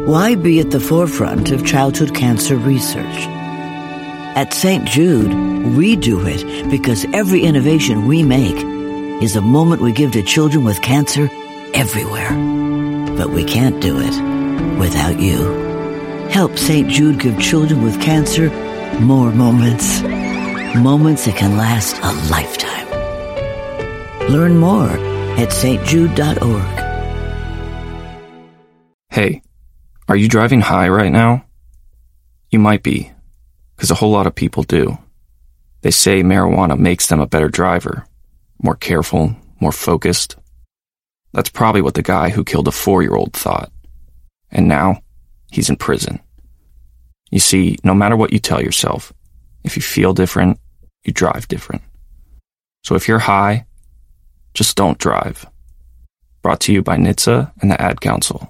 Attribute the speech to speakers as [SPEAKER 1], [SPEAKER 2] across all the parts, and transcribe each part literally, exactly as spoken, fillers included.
[SPEAKER 1] Why be at the forefront of childhood cancer research? At Saint Jude, we do it because every innovation we make is a moment we give to children with cancer everywhere. But we can't do it without you. Help Saint Jude give children with cancer more moments. Moments that can last a lifetime. Learn more at s t jude dot org.
[SPEAKER 2] Hey, are you driving high right now? You might be, because a whole lot of people do. They say marijuana makes them a better driver, more careful, more focused. That's probably what the guy who killed a four-year-old thought. And now, he's in prison. You see, no matter what you tell yourself, if you feel different, you drive different. So if you're high, just don't drive. Brought to you by N H T S A and the Ad Council.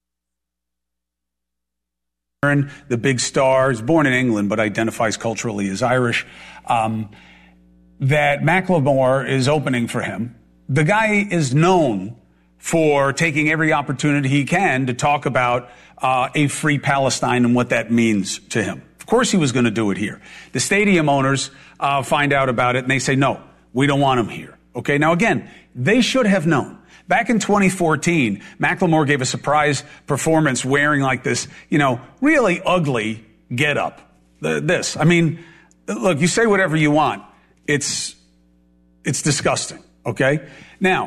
[SPEAKER 3] The big star is born in England but identifies culturally as Irish. Um, that Macklemore is opening for him. The guy is known for taking every opportunity he can to talk about uh, a free Palestine and what that means to him. Of course he was going to do it here. The stadium owners uh, find out about it and they say, no, we don't want him here. Okay, now again, they should have known. Back in twenty fourteen, Macklemore gave a surprise performance wearing like this, you know, really ugly getup. This, I mean, look, you say whatever you want. It's, it's disgusting, okay? Now,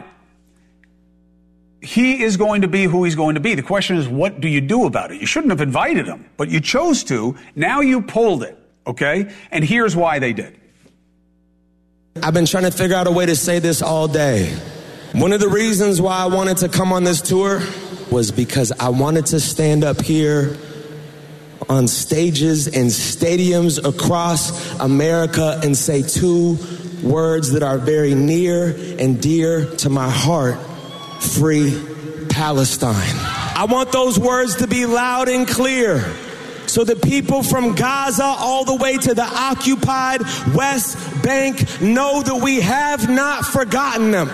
[SPEAKER 3] he is going to be who he's going to be. The question is, what do you do about it? You shouldn't have invited him, but you chose to. Now you pulled it, okay? And here's why they did.
[SPEAKER 4] I've been trying to figure out a way to say this all day. One of the reasons why I wanted to come on this tour was because I wanted to stand up here on stages and stadiums across America and say two words that are very near and dear to my heart: free Palestine. I want those words to be loud and clear, so the people from Gaza all the way to the occupied West Bank know that we have not forgotten them.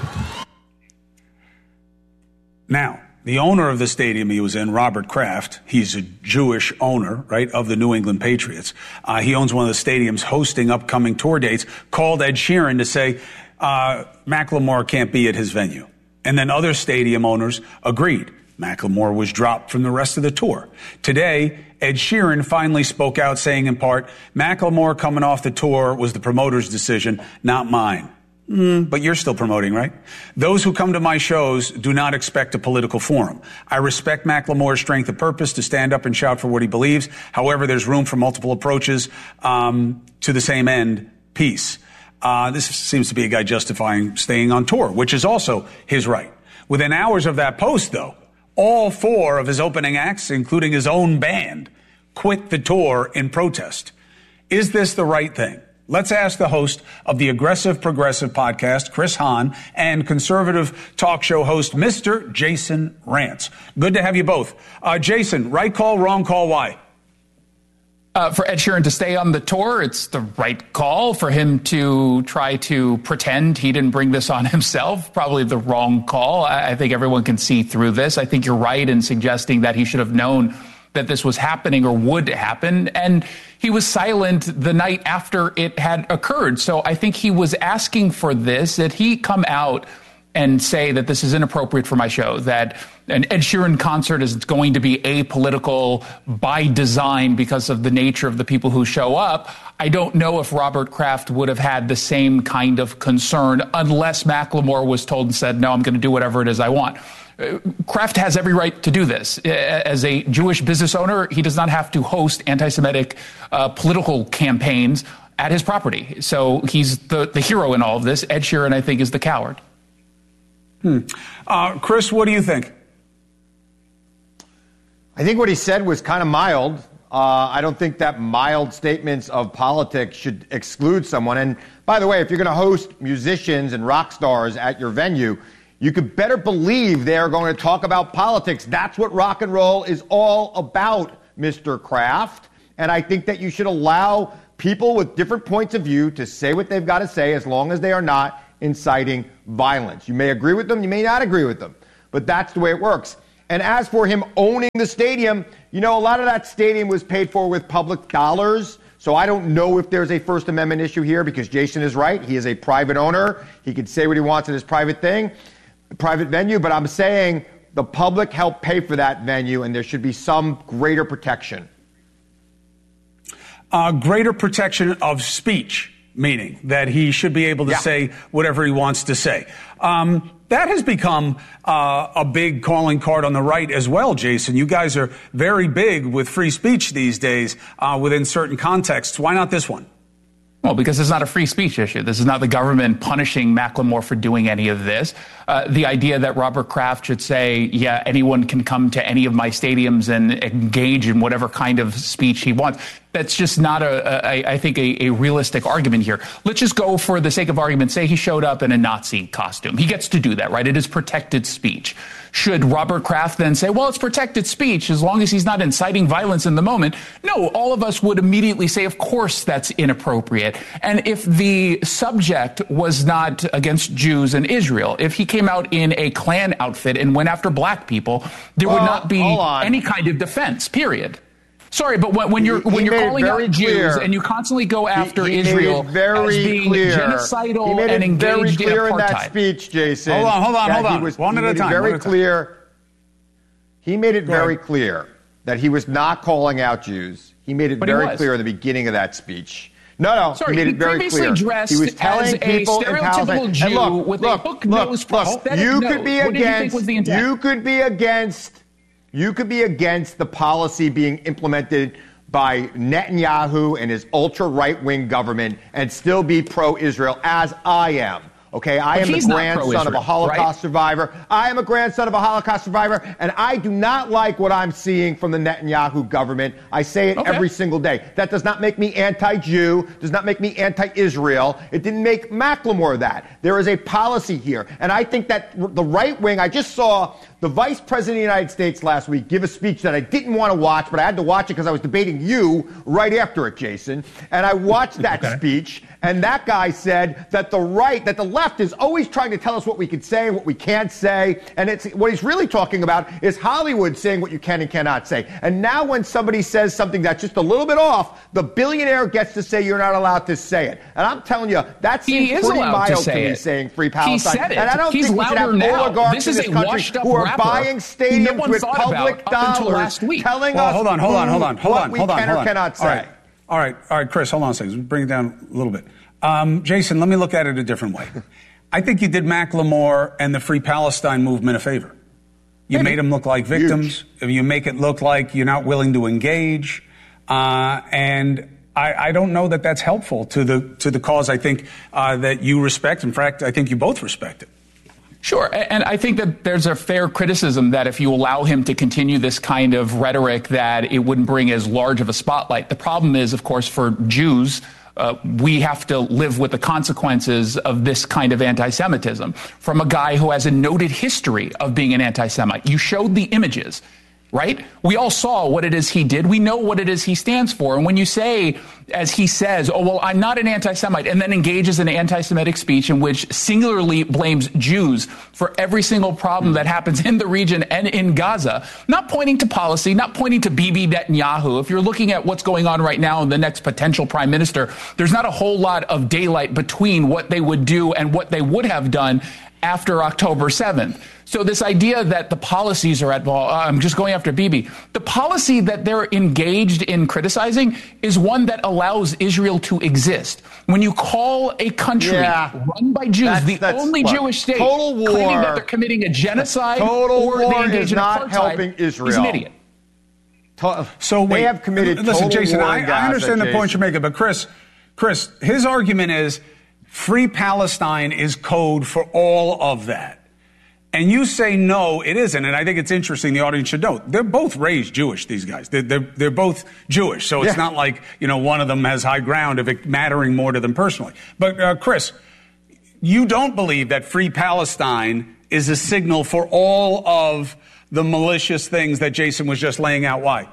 [SPEAKER 3] Now, the owner of the stadium he was in, Robert Kraft, he's a Jewish owner, right, of the New England Patriots. Uh, he owns one of the stadiums hosting upcoming tour dates, called Ed Sheeran to say uh, Macklemore can't be at his venue. And then other stadium owners agreed. Macklemore was dropped from the rest of the tour. Today, Ed Sheeran finally spoke out, saying in part, Macklemore coming off the tour was the promoter's decision, not mine. Mm, but you're still promoting, right? Those who come to my shows do not expect a political forum. I respect Macklemore's strength of purpose to stand up and shout for what he believes. However, there's room for multiple approaches um, to the same end, peace. Uh, this seems to be a guy justifying staying on tour, which is also his right. Within hours of that post, though, all four of his opening acts, including his own band, quit the tour in protest. Is this the right thing? Let's ask the host of the Aggressive Progressive podcast, Chris Hahn, and conservative talk show host, Mister Jason Rantz. Good to have you both. Uh, Jason, right call, wrong call, why?
[SPEAKER 5] Uh, for Ed Sheeran to stay on the tour, it's the right call. For him to try to pretend he didn't bring this on himself, probably the wrong call. I, I think everyone can see through this. I think you're right in suggesting that he should have known that this was happening or would happen. And he was silent the night after it had occurred. So I think he was asking for this, that he come out and say that this is inappropriate for my show, that an Ed Sheeran concert is going to be apolitical by design because of the nature of the people who show up. I don't know if Robert Kraft would have had the same kind of concern unless Macklemore was told and said, no, I'm going to do whatever it is I want. Kraft has every right to do this. As a Jewish business owner, he does not have to host anti-Semitic uh, political campaigns at his property. So he's the, the hero in all of this. Ed Sheeran, I think, is the coward.
[SPEAKER 3] Hmm. Uh, Chris, what do you think?
[SPEAKER 6] I think what he said was kind of mild. Uh, I don't think that mild statements of politics should exclude someone. And by the way, if you're going to host musicians and rock stars at your venue, you could better believe they're going to talk about politics. That's what rock and roll is all about, Mister Kraft. And I think that you should allow people with different points of view to say what they've got to say as long as they are not inciting violence. You may agree with them, you may not agree with them, but that's the way it works. And as for him owning the stadium, you know, a lot of that stadium was paid for with public dollars. So I don't know if there's a First Amendment issue here because Jason is right. He is a private owner. He can say what he wants in his private thing, private venue. But I'm saying the public helped pay for that venue, and there should be some greater protection.
[SPEAKER 3] Uh, greater protection of speech, meaning that he should be able to yeah. say whatever he wants to say. Um, that has become uh, a big calling card on the right as well, Jason. You guys are very big with free speech these days uh, within certain contexts. Why not this one?
[SPEAKER 5] Well, because it's not a free speech issue. This is not the government punishing Macklemore for doing any of this. Uh, the idea that Robert Kraft should say, yeah, anyone can come to any of my stadiums and engage in whatever kind of speech he wants. That's just not, a, a, I think, a, a realistic argument here. Let's just go for the sake of argument, say he showed up in a Nazi costume. He gets to do that, right? It is protected speech. Should Robert Kraft then say, well, it's protected speech as long as he's not inciting violence in the moment? No, all of us would immediately say, of course, that's inappropriate. And if the subject was not against Jews and Israel, if he came out in a Klan outfit and went after black people, there well, would not be any kind of defense, period. Sorry, but when, when you're
[SPEAKER 6] he,
[SPEAKER 5] when
[SPEAKER 6] he
[SPEAKER 5] you're calling out
[SPEAKER 6] clear.
[SPEAKER 5] Jews and you constantly go after
[SPEAKER 6] he, he
[SPEAKER 5] Israel
[SPEAKER 6] very
[SPEAKER 5] as being
[SPEAKER 6] clear.
[SPEAKER 5] genocidal
[SPEAKER 6] he made it
[SPEAKER 5] and engaged
[SPEAKER 6] very clear
[SPEAKER 5] in apartheid.
[SPEAKER 6] In that speech, Jason.
[SPEAKER 3] Hold on, hold on, hold on.
[SPEAKER 6] He was,
[SPEAKER 3] One
[SPEAKER 6] he
[SPEAKER 3] at a
[SPEAKER 6] made
[SPEAKER 3] time.
[SPEAKER 6] It very
[SPEAKER 3] one
[SPEAKER 6] clear.
[SPEAKER 3] Time.
[SPEAKER 6] He made it
[SPEAKER 3] go
[SPEAKER 6] very
[SPEAKER 3] ahead.
[SPEAKER 6] clear that he was not calling out Jews. He made it
[SPEAKER 5] but
[SPEAKER 6] very clear at the beginning of that speech. No, no,
[SPEAKER 5] Sorry,
[SPEAKER 6] he made it
[SPEAKER 5] he
[SPEAKER 6] very
[SPEAKER 5] previously
[SPEAKER 6] clear.
[SPEAKER 5] dressed
[SPEAKER 6] He was telling
[SPEAKER 5] as
[SPEAKER 6] people
[SPEAKER 5] a
[SPEAKER 6] in
[SPEAKER 5] stereotypical
[SPEAKER 6] Palestine.
[SPEAKER 5] Jew
[SPEAKER 6] And look,
[SPEAKER 5] with
[SPEAKER 6] look,
[SPEAKER 5] a hook
[SPEAKER 6] look,
[SPEAKER 5] nose,
[SPEAKER 6] look,
[SPEAKER 5] prosthetic
[SPEAKER 6] you
[SPEAKER 5] nose.
[SPEAKER 6] could be
[SPEAKER 5] What did you think
[SPEAKER 6] against.
[SPEAKER 5] was the intent?
[SPEAKER 6] You could be against. You could be against the policy being implemented by Netanyahu and his ultra right-wing government and still be pro-Israel, as I am. Okay, I
[SPEAKER 5] but
[SPEAKER 6] am the grandson of a Holocaust
[SPEAKER 5] right?
[SPEAKER 6] survivor. I am a grandson of a Holocaust survivor, and I do not like what I'm seeing from the Netanyahu government. I say it
[SPEAKER 5] okay.
[SPEAKER 6] every single day. That does not make me anti-Jew, does not make me anti-Israel. It didn't make Macklemore that. There is a policy here, and I think that the right wing, I just saw the Vice President of the United States last week give a speech that I didn't want to watch, but I had to watch it because I was debating you right after it, Jason. And I watched that okay. speech, and that guy said that the right, that the left is always trying to tell us what we can say and what we can't say. And it's what he's really talking about is Hollywood saying what you can and cannot say. And now when somebody says something that's just a little bit off, the billionaire gets to say you're not allowed to say it. And I'm telling you, that seems
[SPEAKER 5] he is
[SPEAKER 6] pretty
[SPEAKER 5] mild
[SPEAKER 6] to,
[SPEAKER 5] to
[SPEAKER 6] me
[SPEAKER 5] it.
[SPEAKER 6] saying free Palestine.
[SPEAKER 5] He said it.
[SPEAKER 6] And I don't
[SPEAKER 5] He's
[SPEAKER 6] think we should have
[SPEAKER 5] now.
[SPEAKER 6] oligarchs
[SPEAKER 5] this
[SPEAKER 6] in
[SPEAKER 5] is
[SPEAKER 6] this
[SPEAKER 5] a
[SPEAKER 6] country who are buying stadiums
[SPEAKER 5] no
[SPEAKER 6] with public dollars telling
[SPEAKER 3] well,
[SPEAKER 6] us
[SPEAKER 3] hold on, hold on, hold on, hold
[SPEAKER 6] what
[SPEAKER 3] on,
[SPEAKER 6] we
[SPEAKER 3] hold on,
[SPEAKER 6] can
[SPEAKER 3] hold
[SPEAKER 6] or
[SPEAKER 3] on.
[SPEAKER 6] cannot say.
[SPEAKER 3] All right, all right, all right, Chris, hold on a second. Let's bring it down a little bit. Um, Jason, let me look at it a different way. I think you did Macklemore and the Free Palestine movement a favor. You
[SPEAKER 6] Maybe.
[SPEAKER 3] made them look like victims. Huge. You make it look like you're not willing to engage. Uh, and I, I don't know that that's helpful to the to the cause I think uh, that you respect. In fact, I think you both respect it.
[SPEAKER 5] Sure. And I think that there's a fair criticism that if you allow him to continue this kind of rhetoric, that it wouldn't bring as large of a spotlight. The problem is, of course, for Jews, Uh, we have to live with the consequences of this kind of anti-Semitism from a guy who has a noted history of being an anti-Semite. You showed the images, right? We all saw what it is he did. We know what it is he stands for. And when you say, as he says, oh, well, I'm not an anti-Semite, and then engages in anti-Semitic speech in which singularly blames Jews for every single problem that happens in the region and in Gaza, not pointing to policy, not pointing to Bibi Netanyahu. If you're looking at what's going on right now and the next potential prime minister, there's not a whole lot of daylight between what they would do and what they would have done after October seventh. So this idea that the policies are at, well, I'm just going after Bibi. The policy that they're engaged in criticizing is one that allows Israel to exist. When you call a country
[SPEAKER 6] yeah.
[SPEAKER 5] run by Jews,
[SPEAKER 6] that's,
[SPEAKER 5] the
[SPEAKER 6] that's,
[SPEAKER 5] only
[SPEAKER 6] look,
[SPEAKER 5] Jewish state,
[SPEAKER 6] total war,
[SPEAKER 5] claiming that they're committing a genocide
[SPEAKER 6] total
[SPEAKER 5] or
[SPEAKER 6] war
[SPEAKER 5] they engage
[SPEAKER 6] is
[SPEAKER 5] in
[SPEAKER 6] not
[SPEAKER 5] apartheid,
[SPEAKER 6] helping Israel.
[SPEAKER 5] he's an idiot.
[SPEAKER 6] To-
[SPEAKER 3] So
[SPEAKER 6] they
[SPEAKER 3] wait,
[SPEAKER 6] have committed
[SPEAKER 3] listen,
[SPEAKER 6] total
[SPEAKER 3] Jason,
[SPEAKER 6] war
[SPEAKER 3] I,
[SPEAKER 6] in Gaza,
[SPEAKER 3] I understand
[SPEAKER 6] Jason.
[SPEAKER 3] the point you're making, but Chris, Chris, his argument is Free Palestine is code for all of that. And you say, no, it isn't. And I think it's interesting. The audience should know they're both raised Jewish, these guys. They're, they're, they're both Jewish. So it's yeah. not like, you know, one of them has high ground of it mattering more to them personally. But, uh, Chris, you don't believe that Free Palestine is a signal for all of the malicious things that Jason was just laying out. Why?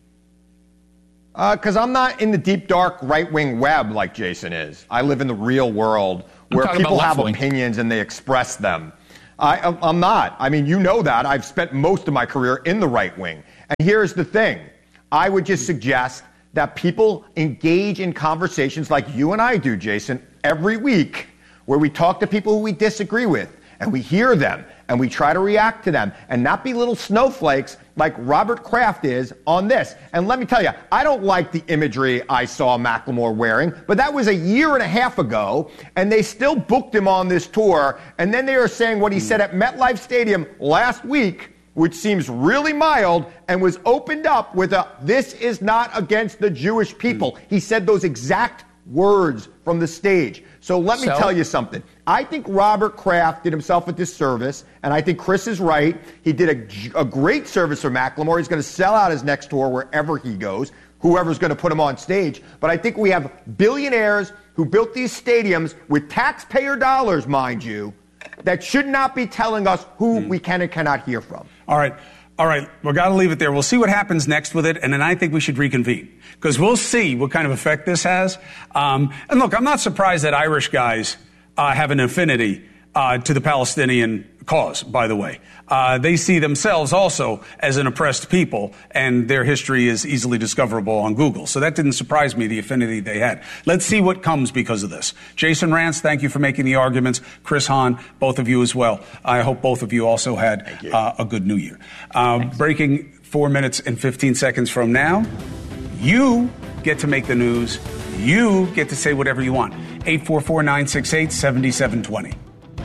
[SPEAKER 6] Because uh, I'm not in the deep, dark right-wing web like Jason is. I live in the real world where people have opinions and they express them. I, I'm not. I mean, you know that. I've spent most of my career in the right wing. And here's the thing. I would just suggest that people engage in conversations like you and I do, Jason, every week, where we talk to people who we disagree with, and we hear them, and we try to react to them, and not be little snowflakes like Robert Kraft is on this. And let me tell you, I don't like the imagery I saw Macklemore wearing, but that was a year and a half ago, and they still booked him on this tour, and then they are saying what he said at MetLife Stadium last week, which seems really mild, and was opened up with a, this is not against the Jewish people. He said those exact words from the stage. So let me
[SPEAKER 5] so?
[SPEAKER 6] tell you something. I think Robert Kraft did himself a disservice, and I think Chris is right. He did a, a great service for Macklemore. He's going to sell out his next tour wherever he goes, whoever's going to put him on stage. But I think we have billionaires who built these stadiums with taxpayer dollars, mind you, that should not be telling us who mm. we can and cannot hear from.
[SPEAKER 3] All right. All right. We've got to leave it there. We'll see what happens next with it, and then I think we should reconvene, because we'll see what kind of effect this has. Um, and look, I'm not surprised that Irish guys uh, have an affinity uh, to the Palestinian cause, by the way. Uh, they see themselves also as an oppressed people, and their history is easily discoverable on Google. So that didn't surprise me, the affinity they had. Let's see what comes because of this. Jason Rantz, thank you for making the arguments. Chris Hahn, both of you as well. I hope both of you also had uh, a good New Year. Uh, breaking four minutes and fifteen seconds from now, you get to make the news. You get to say whatever you want. eight four four, nine six eight, seven seven two zero.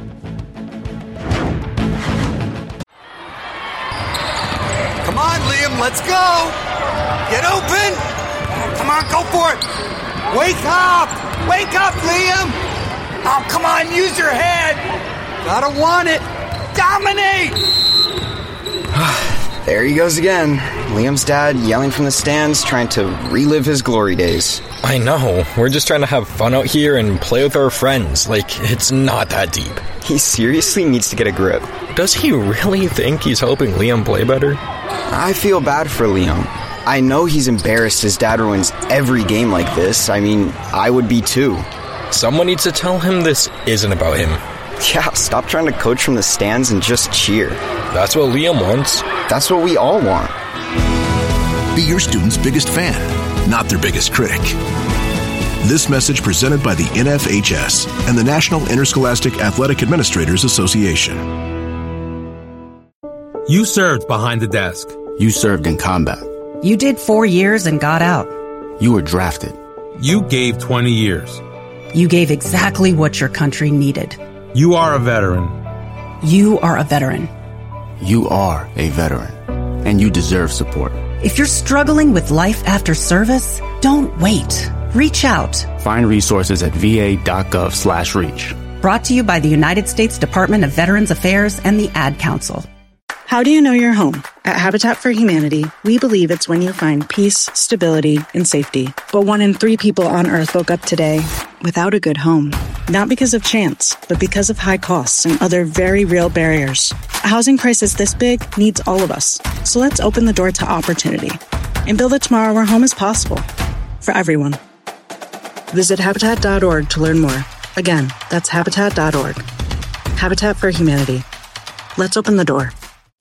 [SPEAKER 7] Come on, Liam, let's go. Get open. Come on, go for it. Wake up. Wake up, Liam. Oh, come on, use your head. Gotta want it. Dominate.
[SPEAKER 8] There he goes again. Liam's dad yelling from the stands, trying to relive his glory days.
[SPEAKER 9] I know. We're just trying to have fun out here and play with our friends. Like, it's not that deep.
[SPEAKER 8] He seriously needs to get a grip.
[SPEAKER 9] Does he really think he's helping Liam play better?
[SPEAKER 8] I feel bad for Liam. I know he's embarrassed his dad ruins every game like this. I mean, I would be too.
[SPEAKER 9] Someone needs to tell him this isn't about him.
[SPEAKER 8] Yeah, stop trying to coach from the stands and just cheer.
[SPEAKER 9] That's what Liam wants.
[SPEAKER 8] That's what we all want.
[SPEAKER 10] Be your student's biggest fan, not their biggest critic. This message presented by the N F H S and the National Interscholastic Athletic Administrators Association.
[SPEAKER 11] You served behind the desk.
[SPEAKER 12] You served in combat.
[SPEAKER 13] You did four years and got out.
[SPEAKER 12] You were drafted.
[SPEAKER 11] You gave twenty years.
[SPEAKER 13] You gave exactly what your country needed.
[SPEAKER 11] You are a veteran.
[SPEAKER 13] You are a veteran.
[SPEAKER 12] You are a veteran, and you deserve support.
[SPEAKER 13] If you're struggling with life after service, don't wait. Reach out.
[SPEAKER 12] Find resources at va.gov slash reach.
[SPEAKER 13] Brought to you by the United States Department of Veterans Affairs and the Ad Council.
[SPEAKER 14] How do you know you're home? At Habitat for Humanity, we believe it's when you find peace, stability, and safety. But one in three people on Earth woke up today without a good home. Not because of chance, but because of high costs and other very real barriers. A housing crisis this big needs all of us. So let's open the door to opportunity and build a tomorrow where home is possible for everyone. Visit Habitat dot org to learn more. Again, that's Habitat dot org. Habitat for Humanity. Let's open the door.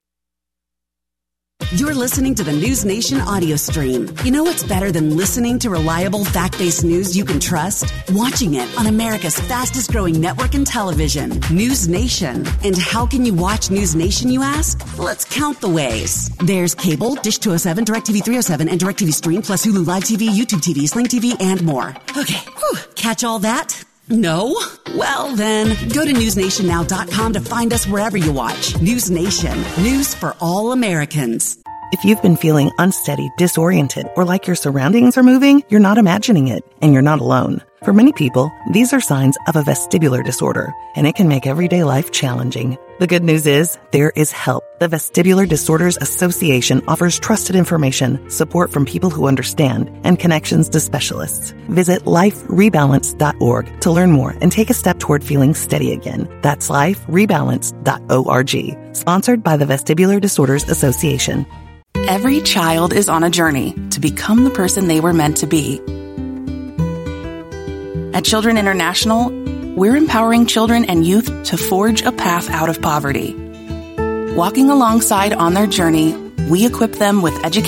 [SPEAKER 15] You're listening to the News Nation audio stream. You know what's better than listening to reliable, fact-based news you can trust? Watching it on America's fastest-growing network in television, News Nation. And how can you watch News Nation, you ask? Let's count the ways. There's cable, Dish two oh seven, DirecTV three oh seven, and DirecTV Stream, plus Hulu Live T V, YouTube T V, Sling T V, and more. Okay, whew. Catch all that? No? Well, then, go to news nation now dot com to find us wherever you watch. News Nation. News for all Americans.
[SPEAKER 16] If you've been feeling unsteady, disoriented, or like your surroundings are moving, you're not imagining it, and you're not alone. For many people, these are signs of a vestibular disorder, and it can make everyday life challenging. The good news is, there is help. The Vestibular Disorders Association offers trusted information, support from people who understand, and connections to specialists. Visit life rebalance dot org to learn more and take a step toward feeling steady again. That's life rebalance dot org. Sponsored by the Vestibular Disorders Association.
[SPEAKER 17] Every child is on a journey to become the person they were meant to be. At Children International, we're empowering children and youth to to forge a path out of poverty. Walking alongside on their journey, we equip them with education